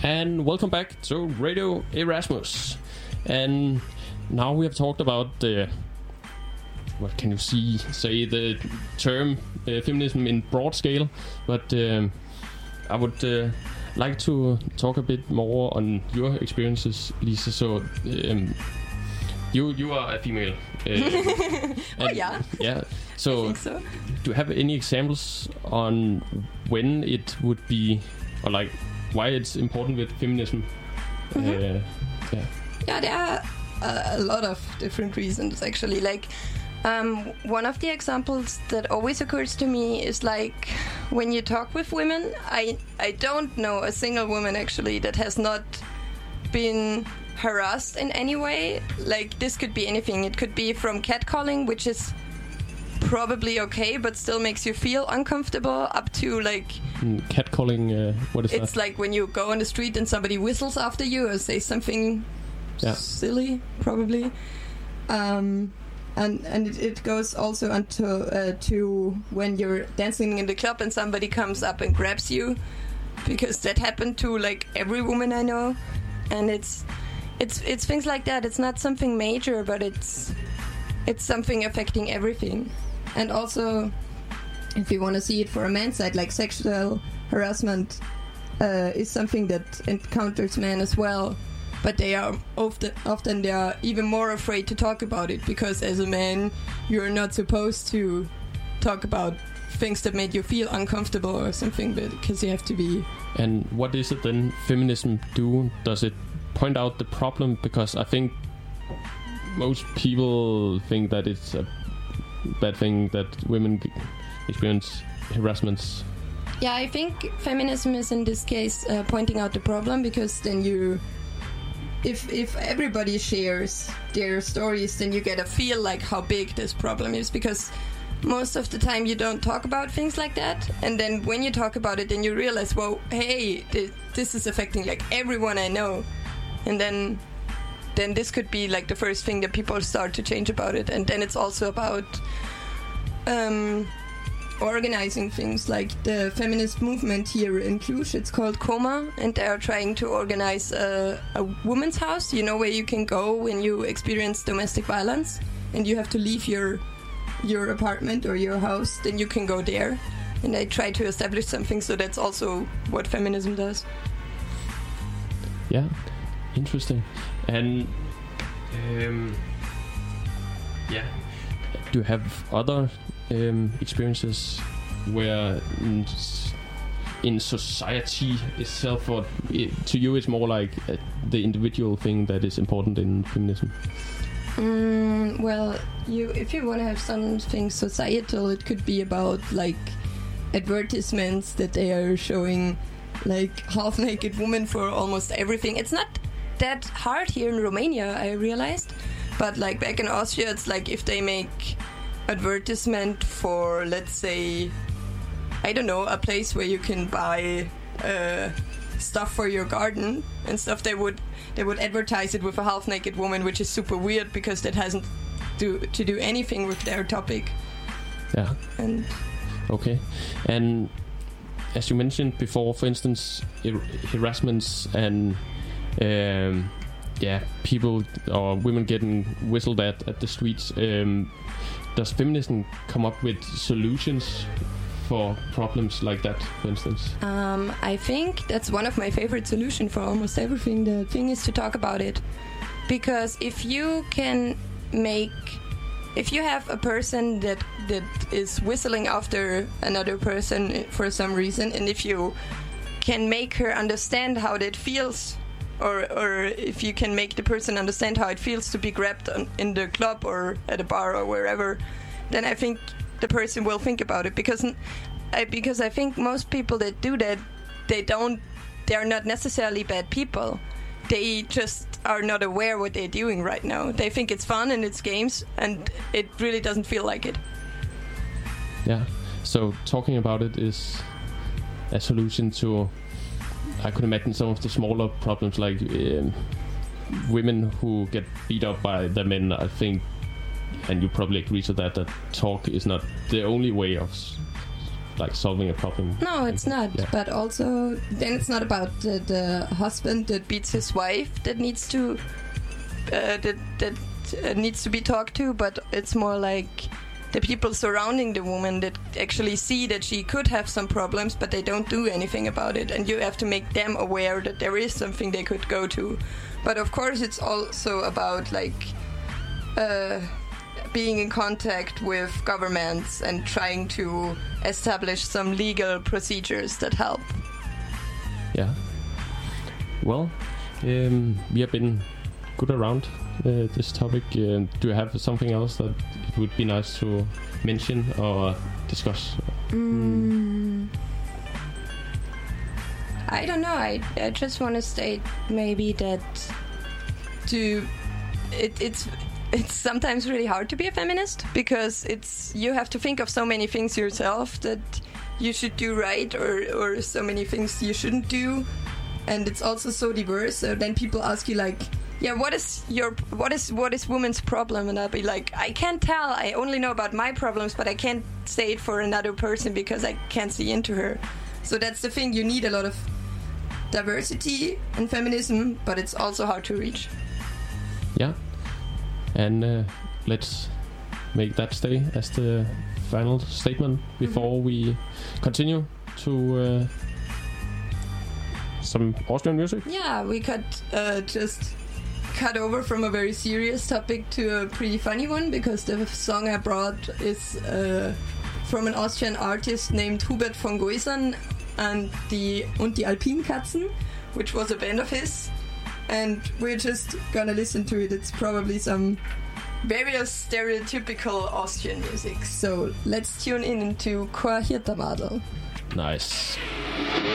And welcome back to Radio Erasmus. And now we have talked about the, what can you say the term feminism in broad scale, but I would like to talk a bit more on your experiences, Lisa. So you are a female. Oh yeah. Yeah. So, I think so. Do you have any examples on when it would be, or like why it's important with feminism? Yeah, there are a lot of different reasons actually. Like one of the examples that always occurs to me is like when you talk with women, I don't know a single woman actually that has not been harassed in any way. Like this could be anything. It could be from catcalling, which is probably okay but still makes you feel uncomfortable, up to like catcalling. What is that? It's like when you go on the street and somebody whistles after you or says something silly, probably. And it goes also onto to when you're dancing in the club and somebody comes up and grabs you, because that happened to like every woman I know. And it's things like that. It's not something major, but it's something affecting everything. And also, if you want to see it for a man's side, like sexual harassment is something that encounters men as well. But they are often they are even more afraid to talk about it, because as a man, you're not supposed to talk about things that made you feel uncomfortable or something, because you have to be. And what is it then feminism do? Does it point out the problem? Because I think most people think that it's a bad thing that women experience harassments. Yeah, I think feminism is in this case pointing out the problem, because then if everybody shares their stories, then you get a feel like how big this problem is, because most of the time you don't talk about things like that, and then when you talk about it, then you realize, well, hey, this is affecting like everyone I know, and then this could be like the first thing that people start to change about it. And then it's also about organizing things, like the feminist movement here in Cluj. It's called Coma, and they are trying to organize a woman's house, where you can go when you experience domestic violence and you have to leave your apartment or your house. Then you can go there, and they try to establish something. So that's also what feminism does. Yeah, interesting. And do you have other experiences where in society itself, or to you it's more like the individual thing that is important in feminism? Well, if you want to have something societal, it could be about like advertisements that they are showing like half-naked women for almost everything. It's not that hard here in Romania, I realized, but like back in Austria, it's like if they make advertisement for, let's say, I don't know, a place where you can buy stuff for your garden and stuff, they would advertise it with a half-naked woman, which is super weird because that hasn't to do anything with their topic. Yeah. And okay. And as you mentioned before, for instance, harassments and people or women getting whistled at the streets. Does feminism come up with solutions for problems like that, for instance? I think that's one of my favorite solutions for almost everything. The thing is to talk about it, because if you have a person that is whistling after another person for some reason, and if you can make her understand how that feels, or if you can make the person understand how it feels to be grabbed in the club or at a bar or wherever, then I think the person will think about it. Because I think most people that do that, they're not necessarily bad people. They just are not aware what they're doing right now. They think it's fun and it's games, and it really doesn't feel like it. Yeah. So talking about it is a solution to, I could imagine, some of the smaller problems, like women who get beat up by their men. I think, and you probably agree to that talk is not the only way of like solving a problem. No, it's not. Yeah. But also, then it's not about the husband that beats his wife that needs to needs to be talked to, but it's more like the people surrounding the woman that actually see that she could have some problems, but they don't do anything about it, and you have to make them aware that there is something they could go to. But of course, it's also about like being in contact with governments and trying to establish some legal procedures that help. Yeah. Well, we have been good around this topic. Do you have something else that it would be nice to mention or discuss? I don't know. I just want to state maybe that it's sometimes really hard to be a feminist, because you have to think of so many things yourself that you should do right, or so many things you shouldn't do, and it's also so diverse. So then people ask you like, yeah, what is women's problem? And I'll be like, I can't tell. I only know about my problems, but I can't say it for another person because I can't see into her. So that's the thing. You need a lot of diversity in feminism, but it's also hard to reach. Yeah. And let's make that stay as the final statement before we continue to some Austrian music. Yeah, we could just cut over from a very serious topic to a pretty funny one, because the song I brought is from an Austrian artist named Hubert von Goisern and die Alpinkatzen, which was a band of his. And we're just gonna listen to it. It's probably some various stereotypical Austrian music. So let's tune in into Chor Hirtamadel. Nice.